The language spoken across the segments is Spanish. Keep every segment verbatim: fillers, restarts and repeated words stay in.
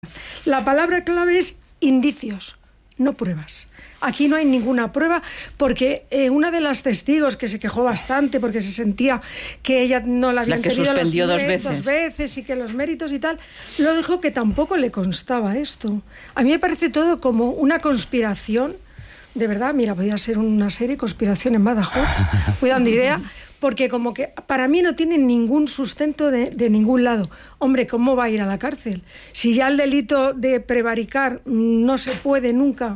La palabra clave es indicios, no pruebas. Aquí no hay ninguna prueba porque eh, una de las testigos que se quejó bastante porque se sentía que ella no la habían la que tenido suspendió los dos veces. dos veces y que los méritos y tal, lo dijo que tampoco le constaba esto. A mí me parece todo como una conspiración. De verdad, mira, podría ser una serie, Conspiración en Badajoz, voy dando idea, porque como que para mí no tiene ningún sustento de, de ningún lado. Hombre, ¿cómo va a ir a la cárcel? Si ya el delito de prevaricar no se puede nunca,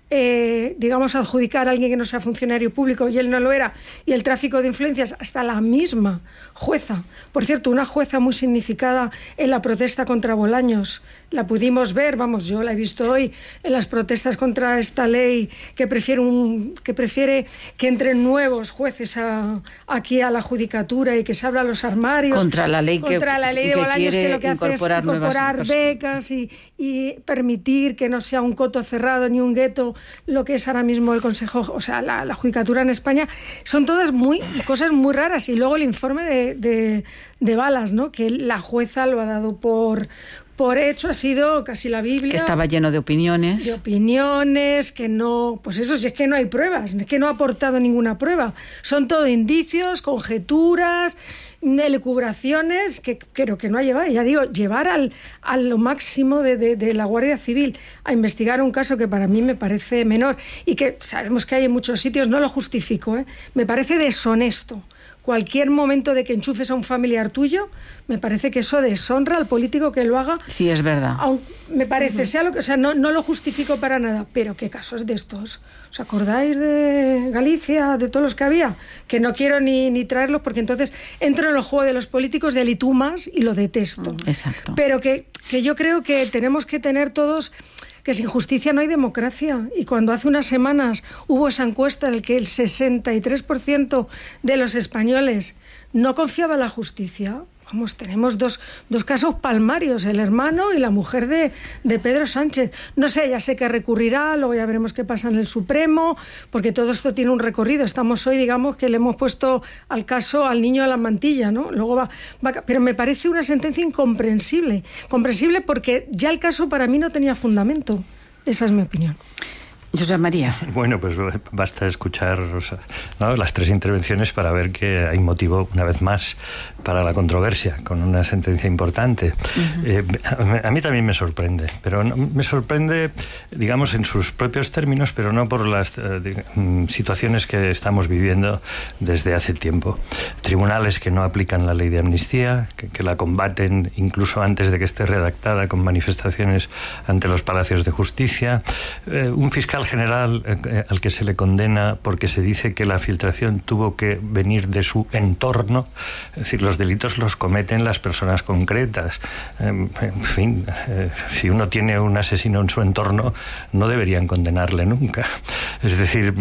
eh, digamos, adjudicar a alguien que no sea funcionario público, y él no lo era, y el tráfico de influencias, hasta la misma jueza, por cierto, una jueza muy significada en la protesta contra Bolaños, la pudimos ver, vamos, yo la he visto hoy en las protestas contra esta ley que prefiere, un, que, prefiere que entren nuevos jueces a, aquí a la judicatura y que se abran los armarios. Contra la ley, contra que, la ley de que Bolaños, quiere que lo que hace es incorporar becas y, y permitir que no sea un coto cerrado ni un gueto lo que es ahora mismo el Consejo, o sea, la, la judicatura en España. Son todas muy, cosas muy raras. Y luego el informe de, de, de Balas, ¿no? Que la jueza lo ha dado por... Por hecho, ha sido casi la Biblia. Que estaba lleno de opiniones. De opiniones, que no... Pues eso, si es que no hay pruebas, es que no ha aportado ninguna prueba. Son todo indicios, conjeturas, elucubraciones, que creo que no ha llevado. Ya digo, llevar al, a lo máximo de, de, de la Guardia Civil a investigar un caso que para mí me parece menor y que sabemos que hay en muchos sitios, no lo justifico, ¿eh? Me parece deshonesto. Cualquier momento de que enchufes a un familiar tuyo, me parece que eso deshonra al político que lo haga. Sí, es verdad. Aunque me parece, uh-huh. sea lo que, o sea, no, no lo justifico para nada, pero ¿qué casos de estos? ¿Os acordáis de Galicia, de todos los que había? Que no quiero ni, ni traerlos porque entonces entro en el juego de los políticos del y tú más y lo detesto. Uh, exacto. Pero que, que yo creo que tenemos que tener todos... que sin justicia no hay democracia. Y cuando hace unas semanas hubo esa encuesta en la que el sesenta y tres por ciento de los españoles no confiaba en la justicia, vamos, tenemos dos, dos casos palmarios, el hermano y la mujer de, de Pedro Sánchez. No sé, ya sé que recurrirá, luego ya veremos qué pasa en el Supremo, porque todo esto tiene un recorrido. Estamos hoy, digamos, que le hemos puesto al caso al niño a la mantilla, ¿no? Luego va, va, pero me parece una sentencia incomprensible. Comprensible porque ya el caso para mí no tenía fundamento. Esa es mi opinión. Josep María. Bueno, pues basta escuchar, ¿no?, las tres intervenciones para ver que hay motivo, una vez más, para la controversia, con una sentencia importante. Uh-huh. Eh, a, a mí también me sorprende, pero no, me sorprende, digamos, en sus propios términos, pero no por las eh, de, situaciones que estamos viviendo desde hace tiempo. Tribunales que no aplican la ley de amnistía, que, que la combaten incluso antes de que esté redactada, con manifestaciones ante los palacios de justicia, eh, un fiscal general eh, al que se le condena porque se dice que la filtración tuvo que venir de su entorno. Es decir, los delitos los cometen las personas concretas. Eh, en fin, eh, si uno tiene un asesino en su entorno, no deberían condenarle nunca. Es decir,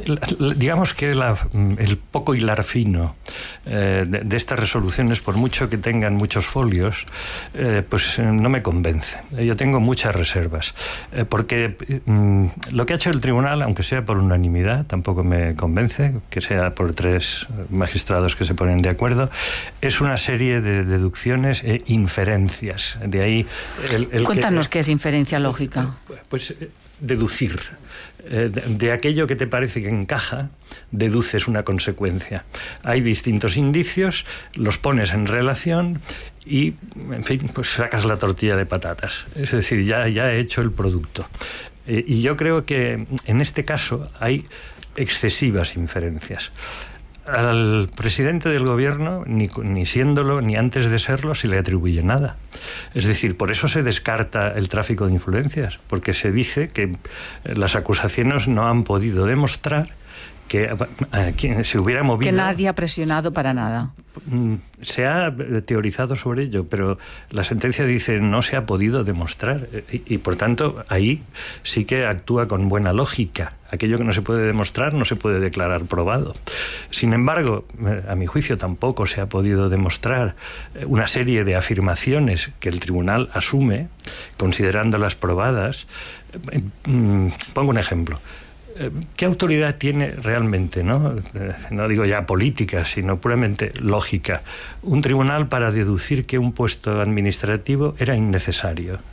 digamos que la, el poco hilar fino eh, de, de estas resoluciones, por mucho que tengan muchos folios, eh, pues eh, no me convence. Yo tengo muchas reservas, eh, porque mm, lo que ha hecho el tribunal, aunque sea por unanimidad, tampoco me convence, que sea por tres magistrados que se ponen de acuerdo, es una serie de deducciones e inferencias. De ahí el, el Cuéntanos que, qué es inferencia lógica. Pues deducir. De, de aquello que te parece que encaja, deduces una consecuencia. Hay distintos indicios, los pones en relación y, en fin, pues sacas la tortilla de patatas. Es decir, ya, ya he hecho el producto. Eh, y yo creo que en este caso hay excesivas inferencias. Al presidente del gobierno, ni, ni siéndolo, ni antes de serlo, se le atribuye nada. Es decir, por eso se descarta el tráfico de influencias, porque se dice que las acusaciones no han podido demostrar que eh, se hubiera movido... Que nadie ha presionado para nada. Se ha teorizado sobre ello, pero la sentencia dice no se ha podido demostrar y, y por tanto ahí sí que actúa con buena lógica. Aquello que no se puede demostrar no se puede declarar probado. Sin embargo, a mi juicio tampoco se ha podido demostrar una serie de afirmaciones que el tribunal asume considerándolas probadas. Pongo un ejemplo. ¿Qué autoridad tiene realmente, no? No digo ya política, sino puramente lógica, un tribunal para deducir que un puesto administrativo era innecesario?